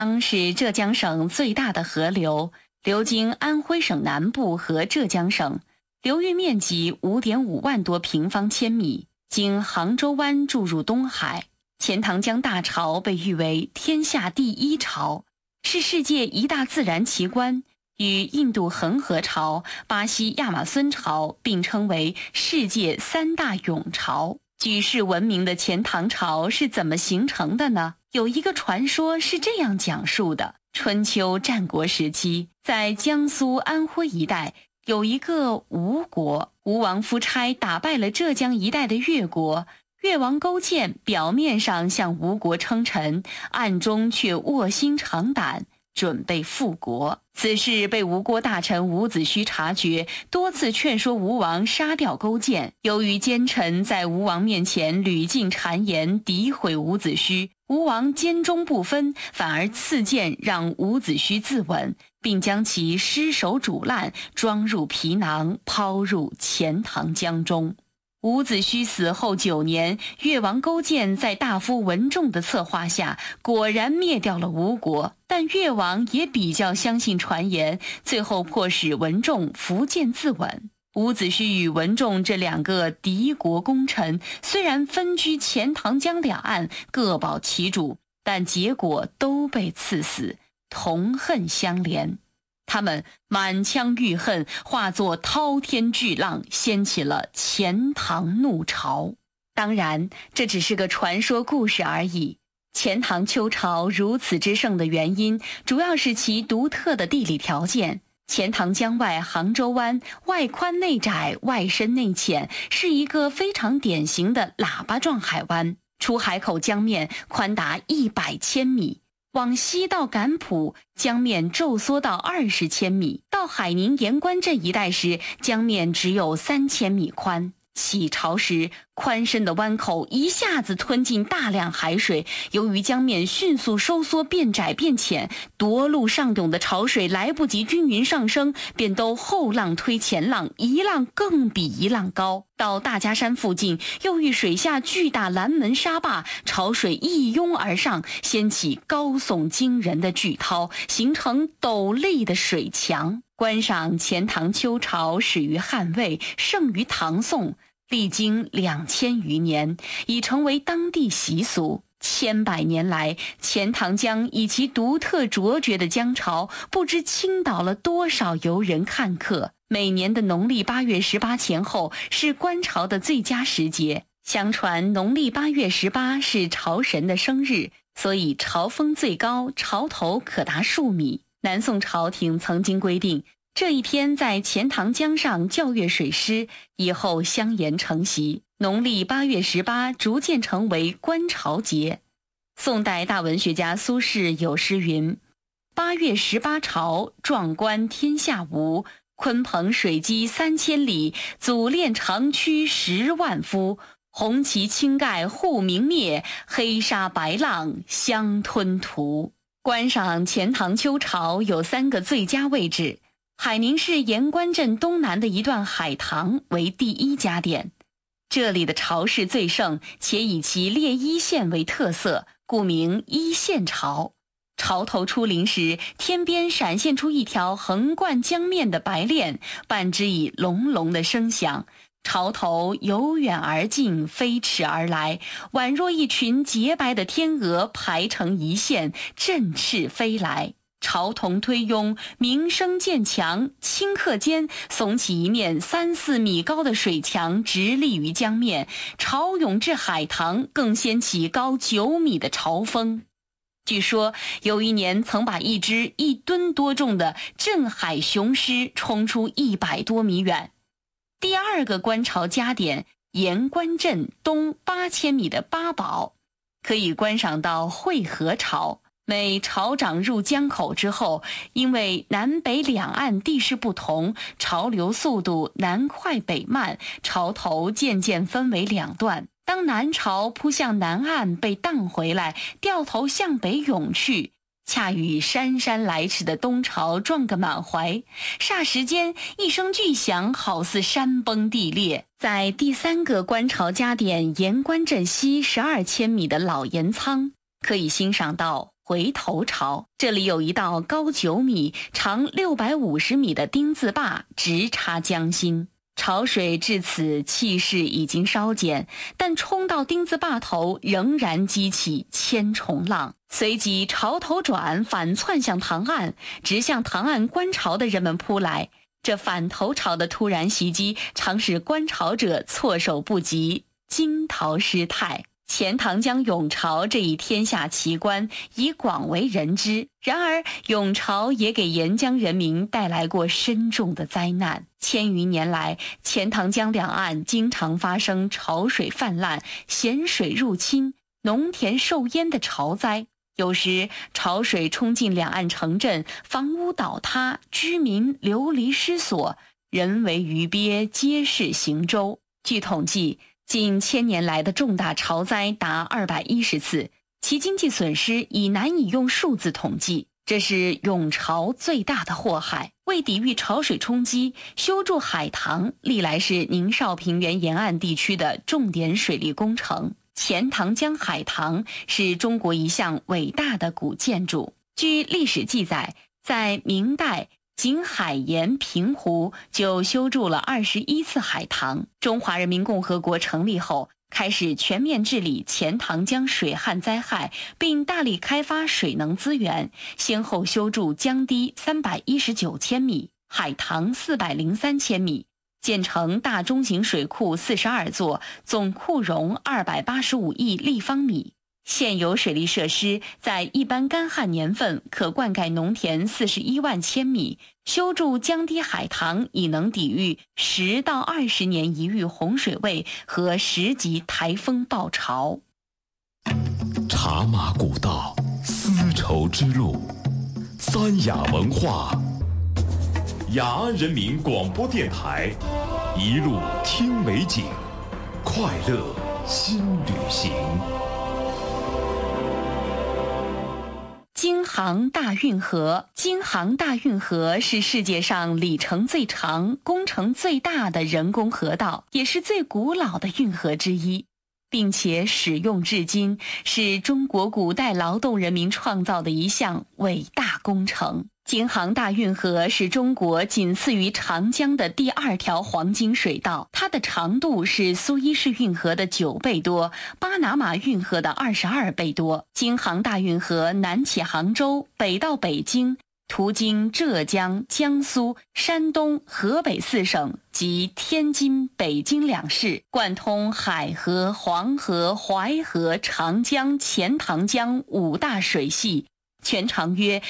是浙江省最大的河流，流经安徽省南部和浙江省，流域面积5.5万多平方千米，经杭州湾注入东海。钱塘江大潮被誉为天下第一潮，是世界一大自然奇观，与印度恒河潮、巴西亚马孙潮并称为世界3大涌潮。举世闻名的钱塘潮是怎么形成的呢？有一个传说是这样讲述的：春秋战国时期，在江苏安徽一带有一个吴国，吴王夫差打败了浙江一带的越国，越王勾践表面上向吴国称臣，暗中却卧薪尝胆，准备复国。此事被吴国大臣伍子胥察觉，多次劝说吴王杀掉勾践。由于奸臣在吴王面前屡尽谗言，诋毁伍子胥，吴王坚忠不分，反而赐剑让伍子胥自刎，并将其尸首煮烂，装入皮囊，抛入钱塘江中。伍子胥死后9年，越王勾践在大夫文仲的策划下，果然灭掉了吴国。但越王也比较相信传言，最后迫使文仲伏剑自刎。伍子胥与文仲这2个敌国功臣，虽然分居钱塘江两岸，各保其主，但结果都被赐死，同恨相连。他们满腔郁恨，化作滔天巨浪，掀起了钱塘怒潮。当然，这只是个传说故事而已。钱塘秋潮如此之盛的原因，主要是其独特的地理条件。钱塘江外杭州湾外宽内窄，外深内浅，是一个非常典型的喇叭状海湾。出海口江面宽达100千米，往西到赶浦，江面骤缩到20千米，到海宁盐官镇一带时，江面只有3千米宽。起潮时，宽深的湾口一下子吞进大量海水，由于江面迅速收缩变窄变浅，夺路上涌的潮水来不及均匀上升，便都后浪推前浪，一浪更比一浪高。到大家山附近，又遇水下巨大拦门沙坝，潮水一拥而上，掀起高耸惊人的巨涛，形成陡立的水墙。观赏钱塘秋潮始于汉魏，盛于唐宋，历经2000余年，已成为当地习俗。千百年来，钱塘江以其独特卓绝的江潮，不知倾倒了多少游人看客。每年的农历8月18前后是观潮的最佳时节。相传农历8月18是潮神的生日，所以潮峰最高，潮头可达数米。南宋朝廷曾经规定，这一天在钱塘江上校阅水师，以后相沿成习。农历8月18逐渐成为观潮节。宋代大文学家苏轼有诗云：8月18潮，壮观天下无。鲲鹏水击3000里，祖练长驱10万夫。红旗青盖护明灭，黑沙白浪相吞吐。观赏钱塘秋潮有3个最佳位置，海宁市盐官镇东南的一段海塘为第1佳点。这里的潮势最盛，且以其列一线为特色，故名一线潮。潮头出临时，天边闪现出一条横贯江面的白练，伴之以隆隆的声响。潮头由远而近，飞驰而来，宛若一群洁白的天鹅排成一线，振翅飞来。潮同推拥，鸣声渐强，顷刻间耸起一面3-4米高的水墙，直立于江面。潮涌至海塘，更掀起高9米的潮峰。据说有一年曾把一只1吨多重的镇海雄狮冲出100多米远。第2个观潮佳点，盐官镇东8000米的八宝，可以观赏到汇河潮。每潮涨入江口之后，因为南北两岸地势不同，潮流速度南快北慢，潮头渐渐分为2段。当南潮扑向南岸被荡回来，掉头向北涌去，恰与姗姗来迟的东潮撞个满怀。霎时间一声巨响，好似山崩地裂。在第3个观潮佳点盐官镇西12千米的老盐仓，可以欣赏到回头潮。这里有一道高9米、长650米的丁字坝，直插江心。潮水至此气势已经稍减，但冲到丁字坝头仍然激起千重浪，随即潮头转，反窜向塘岸，直向塘岸观潮的人们扑来。这反头潮的突然袭击，常使观潮者措手不及，惊涛失态。钱塘江涌潮这一天下奇观已广为人知，然而涌潮也给沿江人民带来过深重的灾难。千余年来，钱塘江两岸经常发生潮水泛滥、咸水入侵、农田受淹的潮灾。有时潮水冲进两岸城镇，房屋倒塌，居民流离失所，人为鱼鳖皆是行舟。据统计，近1000年来的重大潮灾达210次，其经济损失已难以用数字统计。这是涌潮最大的祸害。为抵御潮水冲击，修筑海塘历来是宁绍平原沿岸地区的重点水利工程。钱塘江海塘是中国一项伟大的古建筑。据历史记载，在明代仅海盐平湖就修筑了21次海塘。中华人民共和国成立后，开始全面治理钱塘江水旱灾害，并大力开发水能资源，先后修筑江堤319千米、海塘403千米，建成大中型水库42座，总库容285亿立方米。现有水利设施在一般干旱年份可灌溉农田41万千米，修筑江堤海塘已能抵御10到20年一遇洪水位和10级台风暴潮。 茶马古道，丝绸之路，三雅文化，雅安人民广播电台，一路听美景，快乐新旅行。 京杭大运河，京杭大运河是世界上里程最长、工程最大的人工河道，也是最古老的运河之一，并且使用至今，是中国古代劳动人民创造的一项伟大工程。京杭大运河是中国仅次于长江的第2条黄金水道，它的长度是苏伊士运河的9倍多，巴拿马运河的22倍多。京杭大运河南起杭州，北到北京，途经浙江、江苏、山东、河北4省及天津、北京2市，贯通海河、黄河、淮河、长江、钱塘江5大水系，全长约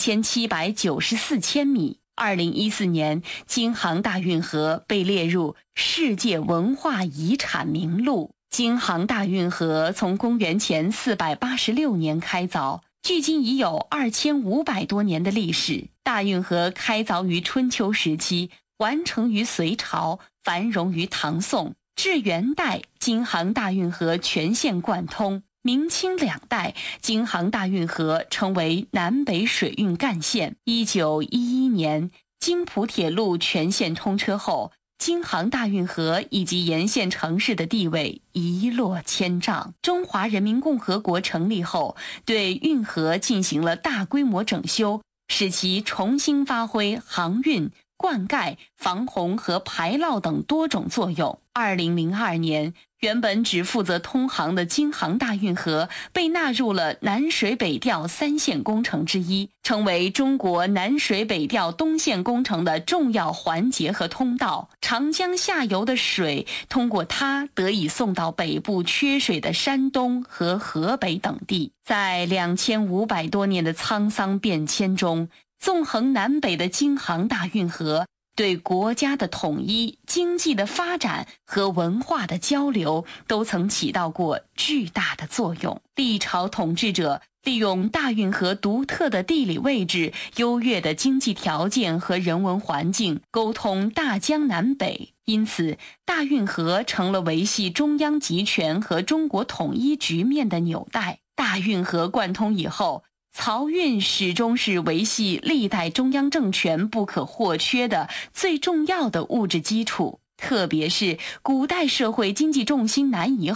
1794千米。2014年，京杭大运河被列入世界文化遗产名录。京杭大运河从公元前486年开凿，距今已有2500多年的历史。大运河开凿于春秋时期，完成于隋朝，繁荣于唐宋。至元代，京杭大运河全线贯通。明清2代，京杭大运河成为南北水运干线。1911年，京蒲铁路全线通车后，京杭大运河以及沿线城市的地位一落千丈。中华人民共和国成立后，对运河进行了大规模整修，使其重新发挥航运、灌溉、防洪和排涝等多种作用。2002年，原本只负责通航的京杭大运河被纳入了南水北调3线工程之一，成为中国南水北调东线工程的重要环节和通道。长江下游的水通过它得以送到北部缺水的山东和河北等地。在2500多年的沧桑变迁中，纵横南北的京杭大运河对国家的统一、经济的发展和文化的交流都曾起到过巨大的作用。历朝统治者利用大运河独特的地理位置、优越的经济条件和人文环境，沟通大江南北。因此，大运河成了维系中央集权和中国统一局面的纽带。大运河贯通以后，漕运始终是维系历代中央政权不可或缺的最重要的物质基础，特别是古代社会经济重心南移后，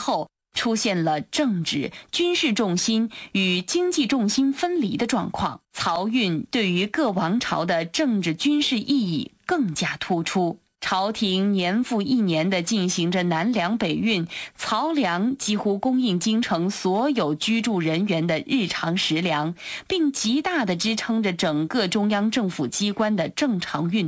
出现了政治、军事重心与经济重心分离的状况。漕运对于各王朝的政治军事意义更加突出。朝廷年复一年地进行着南粮北运，漕粮几乎供应京城所有居住人员的日常食粮，并极大地支撑着整个中央政府机关的正常运